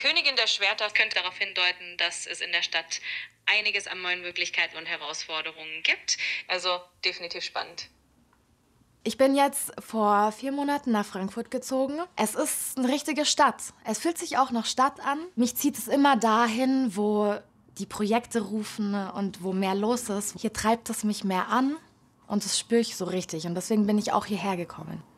Königin der Schwerter könnte darauf hindeuten, dass es in der Stadt einiges an neuen Möglichkeiten und Herausforderungen gibt. Also definitiv spannend. Ich bin jetzt vor 4 Monaten nach Frankfurt gezogen. Es ist eine richtige Stadt. Es fühlt sich auch nach Stadt an. Mich zieht es immer dahin, wo die Projekte rufen und wo mehr los ist. Hier treibt es mich mehr an und das spüre ich so richtig. Und deswegen bin ich auch hierher gekommen.